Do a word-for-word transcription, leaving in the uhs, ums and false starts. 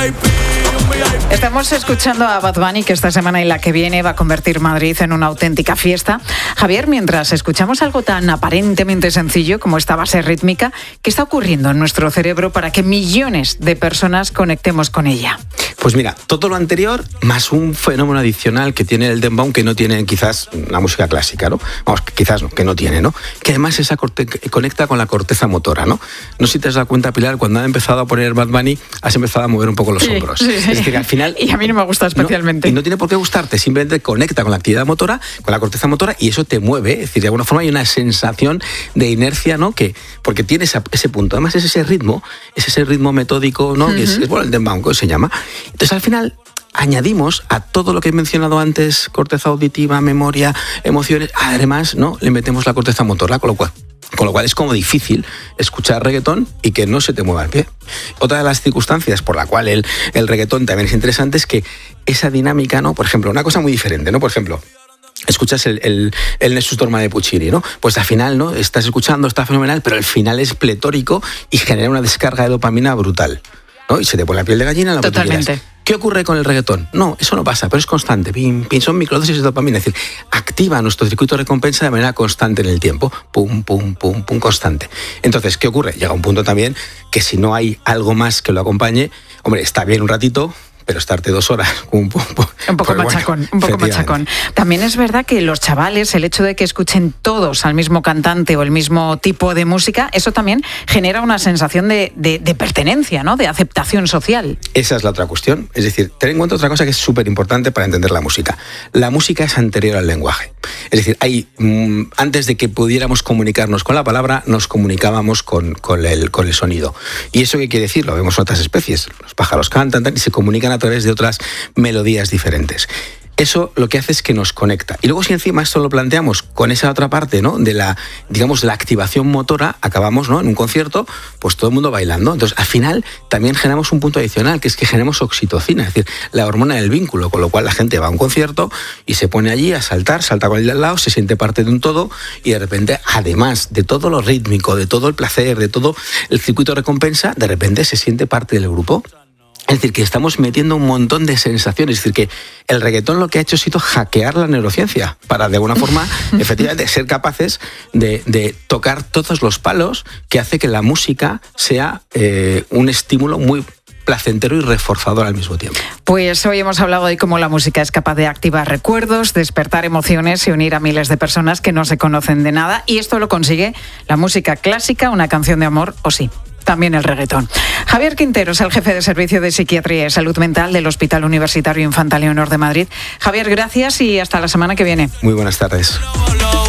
Estamos escuchando a Bad Bunny, que esta semana y la que viene va a convertir Madrid en una auténtica fiesta. Javier, mientras escuchamos algo tan aparentemente sencillo como esta base rítmica, ¿qué está ocurriendo en nuestro cerebro para que millones de personas conectemos con ella? Pues mira, todo lo anterior más un fenómeno adicional que tiene el dembow que no tiene quizás la música clásica, ¿no? Vamos, quizás no, que no tiene, ¿no? Que además esa corte- conecta con la corteza motora, ¿no? No sé si te has dado cuenta, Pilar, cuando ha empezado a poner Bad Bunny, has empezado a mover un poco los Sí, hombros. sí, sí. Es decir, que al final... Y a mí no me gusta especialmente. No, y no tiene por qué gustarte, simplemente conecta con la actividad motora, con la corteza motora, y eso te mueve. Es decir, de alguna forma hay una sensación de inercia, ¿no? Que, porque tiene esa, ese punto. Además es ese ritmo, es ese ritmo metódico, ¿no? Uh-huh. Que es, es, bueno, el dembow, que se llama. Entonces, al final... añadimos a todo lo que he mencionado antes, corteza auditiva, memoria, emociones, además, ¿no? Le metemos la corteza motora, con lo cual, con lo cual es como difícil escuchar reggaetón y que no se te mueva el pie. Otra de las circunstancias por la cual el, el reggaetón también es interesante es que esa dinámica, ¿no? Por ejemplo, una cosa muy diferente, ¿no? Por ejemplo, escuchas el, el, el Nessus Dorma de Puccini, ¿no? Pues al final, ¿no? Estás escuchando, está fenomenal, pero el final es pletórico y genera una descarga de dopamina brutal, ¿no? Y se te pone la piel de gallina, lo que tú quieras. ¿Qué ocurre con el reggaetón? No, eso no pasa, pero es constante. Pim, pim, son microdosis de dopamina, es decir, activa nuestro circuito de recompensa de manera constante en el tiempo. Pum, pum, pum, pum, constante. Entonces, ¿qué ocurre? Llega un punto también que si no hay algo más que lo acompañe, hombre, está bien un ratito, pero estarte dos horas un, pum, pum, un poco pues machacón, bueno, un poco machacón. También es verdad que los chavales, el hecho de que escuchen todos al mismo cantante o el mismo tipo de música, eso también genera una sensación de, de, de pertenencia, ¿no? De aceptación social. Esa es la otra cuestión. Es decir, ten en cuenta otra cosa que es súper importante para entender la música. La música es anterior al lenguaje. Es decir, hay, mmm, antes de que pudiéramos comunicarnos con la palabra, nos comunicábamos con, con, el, con el sonido. ¿Y eso qué quiere decir? Lo vemos en otras especies. Los pájaros cantan y se comunican a través de otras melodías diferentes. Eso lo que hace es que nos conecta. Y luego si encima esto lo planteamos con esa otra parte, ¿no? De la, digamos, la activación motora, acabamos, ¿no? En un concierto, pues todo el mundo bailando. Entonces, al final, también generamos un punto adicional, que es que generamos oxitocina, es decir, la hormona del vínculo, con lo cual la gente va a un concierto y se pone allí a saltar, salta con el de al lado, se siente parte de un todo y de repente, además de todo lo rítmico, de todo el placer, de todo el circuito de recompensa, de repente se siente parte del grupo. Es decir, que estamos metiendo un montón de sensaciones. Es decir, que el reggaetón lo que ha hecho ha sido hackear la neurociencia para, de alguna forma, efectivamente, ser capaces de, de tocar todos los palos que hace que la música sea eh, un estímulo muy placentero y reforzador al mismo tiempo. Pues hoy hemos hablado de cómo la música es capaz de activar recuerdos, despertar emociones y unir a miles de personas que no se conocen de nada. Y esto lo consigue la música clásica, una canción de amor o sí. También el reggaetón. Javier Quintero es el jefe de Servicio de Psiquiatría y Salud Mental del Hospital Universitario Infanta Leonor de Madrid. Javier, gracias y hasta la semana que viene. Muy buenas tardes.